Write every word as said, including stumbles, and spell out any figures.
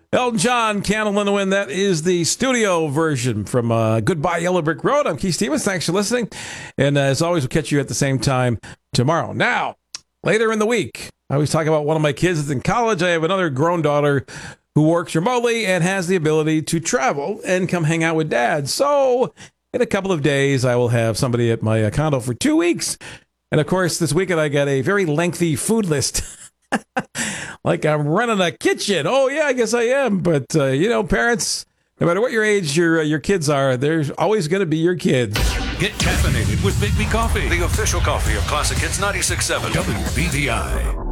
Elton John, Candle in the Wind. That is the studio version from uh, Goodbye Yellow Brick Road. I'm Keith Stevens. Thanks for listening. And uh, as always, we'll catch you at the same time tomorrow. Now, later in the week, I always talk about one of my kids that's in college. I have another grown daughter who works remotely and has the ability to travel and come hang out with Dad. So in a couple of days, I will have somebody at my uh, condo for two weeks. And of course, this weekend, I got a very lengthy food list. Like I'm running a kitchen. Oh, yeah, I guess I am. But, uh, you know, parents, no matter what your age your uh, your kids are, they're always going to be your kids. Get caffeinated with Big B Coffee, the official coffee of Classic Hits ninety-six point seven W B V I.